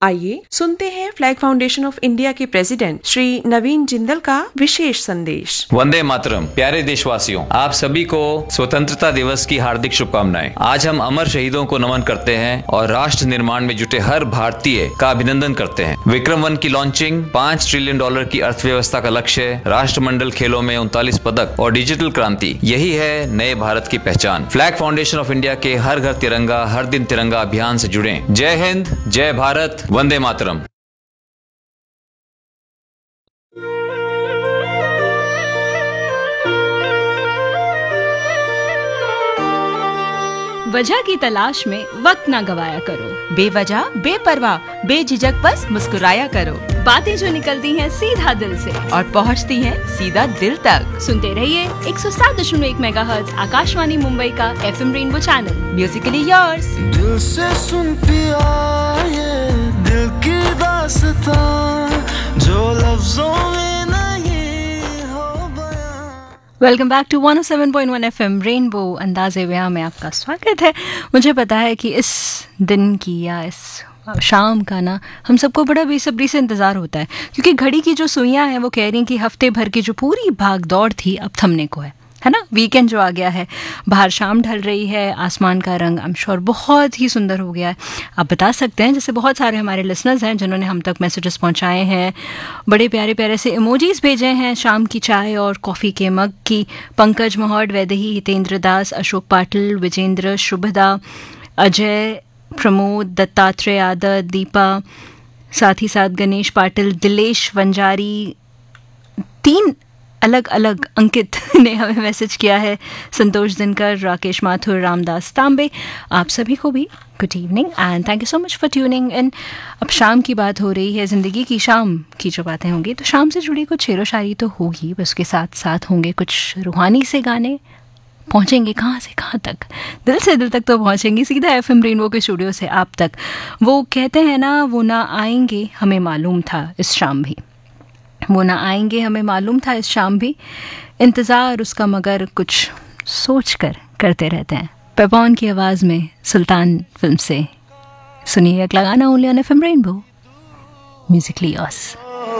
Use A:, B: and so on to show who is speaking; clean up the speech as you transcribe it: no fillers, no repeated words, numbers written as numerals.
A: आइए सुनते हैं फ्लैग फाउंडेशन ऑफ इंडिया के प्रेसिडेंट श्री नवीन जिंदल का विशेष संदेश।
B: वंदे मातरम। प्यारे देशवासियों, आप सभी को स्वतंत्रता दिवस की हार्दिक शुभकामनाएं। आज हम अमर शहीदों को नमन करते हैं और राष्ट्र निर्माण में जुटे हर भारतीय का अभिनंदन करते हैं। विक्रम-1 की लॉन्चिंग, $5 ट्रिलियन की अर्थव्यवस्था का लक्ष्य, राष्ट्रमंडल खेलों में 39 पदक और डिजिटल क्रांति, यही है नए भारत की पहचान। फ्लैग फाउंडेशन ऑफ इंडिया के हर घर तिरंगा हर दिन तिरंगा अभियान से जुड़े। जय हिंद, जय भारत, वंदे मातरम।
C: वजह की तलाश में वक्त ना गवाया करो।
D: बेवजह बेपरवाह बेझिझक बस मुस्कुराया करो।
C: बातें जो निकलती हैं सीधा दिल से
D: और पहुंचती हैं सीधा दिल तक।
C: सुनते रहिए 107.1 मेगाहर्ट्ज आकाशवाणी मुंबई का FM rainbow channel.
D: Musically yours.
E: दिल से सुनती आए दिल की दास्तां जो लफ्जों में नहीं हो बयां।
C: Welcome back to 107.1 FM rainbow अंदाज़े व्याह में आपका स्वागत है। मुझे पता है कि इस दिन की या इस शाम का ना हम सबको बड़ा बेसब्री से इंतज़ार होता है, क्योंकि घड़ी की जो सुइयां हैं वो कह रही हैं कि हफ्ते भर की जो पूरी भाग दौड़ थी अब थमने को है ना। वीकेंड जो आ गया है, बाहर शाम ढल रही है, आसमान का रंग आई एम श्योर बहुत ही सुंदर हो गया है। आप बता सकते हैं, जैसे बहुत सारे हमारे लिसनर्स हैं जिन्होंने हम तक मैसेजेस पहुंचाए हैं, बड़े प्यारे प्यारे से इमोजीज भेजे हैं शाम की चाय और कॉफ़ी के मग की। पंकज महौड़, वैदेही, हितेंद्र दास, अशोक पाटिल, विजेंद्र, शुभदा, अजय, प्रमोद, दत्तात्रेय आदर, दीपा, साथ ही साथ गणेश पाटिल, दिलेश वंजारी, 3 अलग अलग अंकित ने हमें मैसेज किया है, संतोष दिनकर, राकेश माथुर, रामदास तांबे। आप सभी को भी good evening and thank you so much for tuning in. अब शाम की बात हो रही है, ज़िंदगी की शाम की जो बातें होंगी तो शाम से जुड़ी कुछ शेरो शायरी तो होगी, बस उसके साथ साथ होंगे कुछ रूहानी से गाने। पहुँचेंगे कहाँ से कहाँ तक, दिल से दिल तक तो पहुँचेंगी, सीधा FM रेनबो के स्टूडियो से आप तक। वो कहते हैं ना, वो ना आएंगे हमें मालूम था इस शाम भी, वो ना आएंगे हमें मालूम था इस शाम भी, इंतज़ार उसका मगर कुछ सोच कर करते रहते हैं। पेपॉन की आवाज़ में सुल्तान फिल्म से सुनिए अगला गाना only on FM rainbow, Musically yours.